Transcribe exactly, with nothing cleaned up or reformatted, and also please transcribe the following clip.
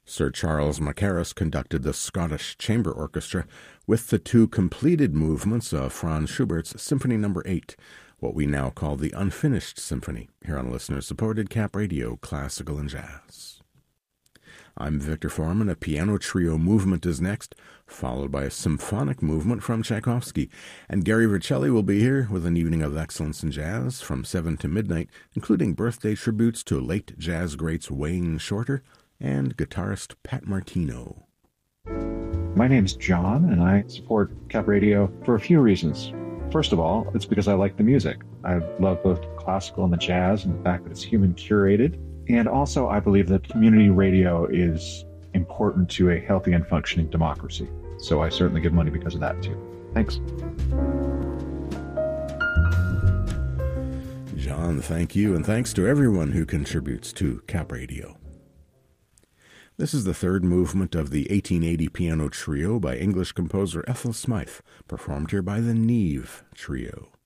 Sir Charles Mackerras conducted the Scottish Chamber Orchestra with the two completed movements of Franz Schubert's Symphony Number eight, what we now call the Unfinished Symphony, here on listener-supported Cap Radio Classical and Jazz. I'm Victor Foreman. A piano trio movement is next, followed by a symphonic movement from Tchaikovsky. And Gary Vercelli will be here with an evening of excellence in jazz from seven to midnight, including birthday tributes to late jazz greats Wayne Shorter and guitarist Pat Martino. My name's John, and I support Cap Radio for a few reasons. First of all, it's because I like the music. I love both classical and the jazz, and the fact that it's human curated. And also, I believe that community radio is important to a healthy and functioning democracy. So I certainly give money because of that, too. Thanks. John, thank you, and thanks to everyone who contributes to Cap Radio. This is the third movement of the eighteen eighty piano trio by English composer Ethel Smythe, performed here by the Neve Trio.